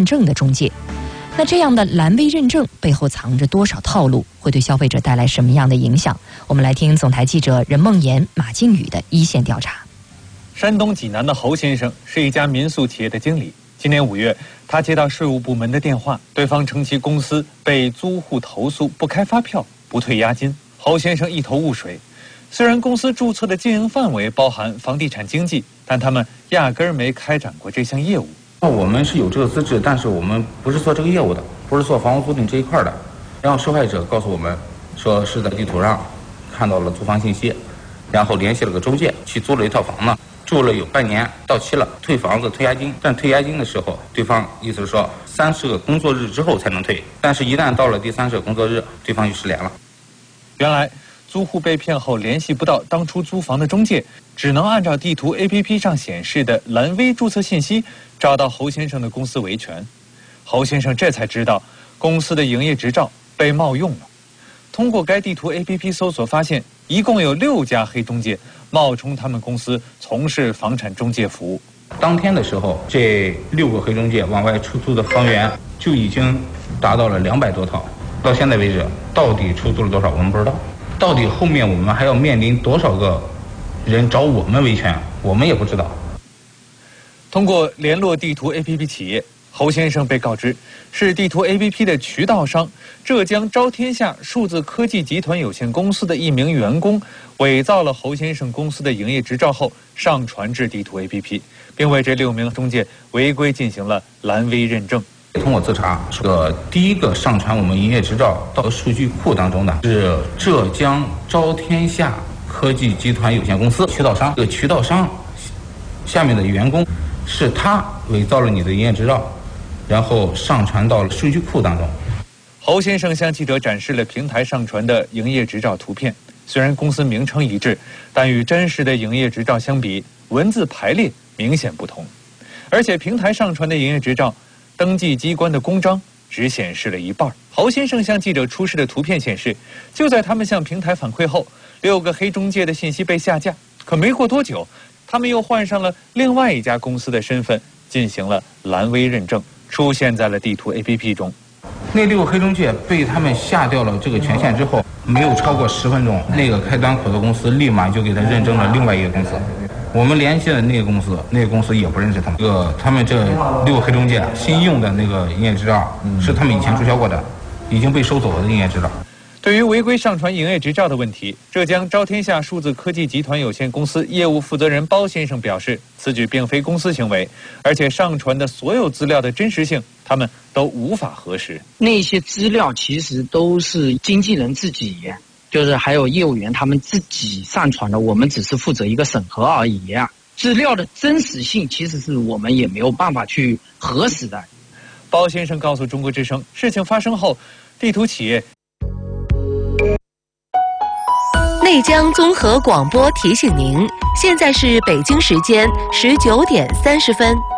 认证的中介。那这样的蓝 V 认证背后藏着多少套路，会对消费者带来什么样的影响？我们来听总台记者任梦妍、马靖宇的一线调查。 山东济南的侯先生是一家民宿企业的经理。今年5月，他接到税务部门的电话，对方称其公司被租户投诉不开发票、不退押金。侯先生一头雾水。虽然公司注册的经营范围包含房地产经纪，但他们压根儿没开展过这项业务。 我们是有这个资质，但是我们不是做这个业务的，不是做房屋租赁这一块的。然后受害者告诉我们说是在地图上看到了租房信息，然后联系了个中介去租了一套房呢，住了有半年，到期了，退房子退押金。但退押金的时候，对方意思是说30个工作日之后才能退，但是一旦到了第30个工作日，对方就失联了。 原来租户被骗后联系不到当初租房的中介，只能按照地图 APP 上显示的蓝 V 注册信息找到侯先生的公司维权。侯先生这才知道公司的营业执照被冒用了。通过该地图 APP 搜索发现，一共有6家黑中介冒充他们公司从事房产中介服务。 当天的时候，这6个黑中介往外出租的房源就已经达到了200多套。到现在为止，到底出租了多少我们不知道，到底后面我们还要面临多少个人找我们维权，我们也不知道。 通过联络地图 APP 企业，侯先生被告知是地图 APP 的渠道商浙江招天下数字科技集团有限公司的一名员工伪造了侯先生公司的营业执照后上传至地图 APP， 并为这6名中介违规进行了蓝 V 认证。 通过自查，第一个上传我们营业执照到数据库当中的是浙江招天下科技集团有限公司渠道商。这个渠道商下面的员工是他伪造了你的营业执照，然后上传到了数据库当中。 侯先生向记者展示了平台上传的营业执照图片，虽然公司名称一致，但与真实的营业执照相比，文字排列明显不同。而且平台上传的营业执照登记机关的公章只显示了一半。侯先生向记者出示的图片显示，就在他们向平台反馈后，6个黑中介的信息被下架。可没过多久，他们又换上了另外一家公司的身份，进行了蓝 V 认证，出现在了地图 APP 中。 那6个黑中介被他们下掉了这个权限之后，没有超过10分钟，那个开端口的公司立马就给他认证了另外一个公司。我们联系的那个公司也不认识他们。他们这6个黑中介新用的那个营业执照是他们以前注销过的，已经被收走了的营业执照。 对于违规上传营业执照的问题，浙江招天下数字科技集团有限公司业务负责人包先生表示，此举并非公司行为，而且上传的所有资料的真实性他们都无法核实。 那些资料其实都是经纪人自己，就是还有业务员他们自己上传的，我们只是负责一个审核而已。资料的真实性其实是我们也没有办法去核实的。 包先生告诉中国之声，事情发生后，地图企业内江综合广播提醒您，现在是北京时间19点30分。